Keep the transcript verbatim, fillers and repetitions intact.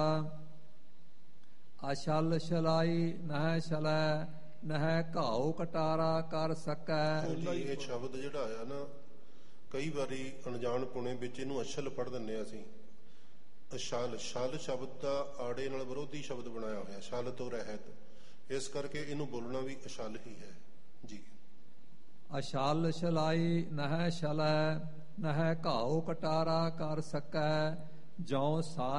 ਅਛਲ ਛਲਾਈ ਨਹਿ ਛਲੈ ਨਹਿ ਘਾਉ ਕਟਾਰਾ ਕਰ ਸਕੈ। ਇਹ ਸ਼ਬਦ ਜਿਹੜਾ ਆਇਆ ਨਾ, ਕਈ ਵਾਰੀ ਅਣਜਾਣ ਪੁਣੇ ਵਿੱਚ ਇਹਨੂੰ ਅਛਲ ਪੜ੍ਹ ਦਿੰਦੇ ਹਾਂ ਅਸੀਂ। ਅਛਲ ਛਲ ਸ਼ਬਦ ਦਾ ਆੜੇ ਨਾਲ ਵਿਰੋਧੀ ਸ਼ਬਦ ਬਣਾਇਆ ਹੋਇਆ, ਛਲ ਤੋਂ ਰਹਿਤ, ਇਸ ਕਰਕੇ ਇਹਨੂੰ ਬੋਲਣਾ ਵੀ ਅਛਲ ਹੀ ਹੈ ਜੀ। ਅਛਲ ਛਲਾਈ ਨਹਿ ਛਲੈ ਨਹਿ ਘਾਉ ਕਟਾਰਾ ਕਰ ਸਕੈ। ਜਉ ਸਾਹਿ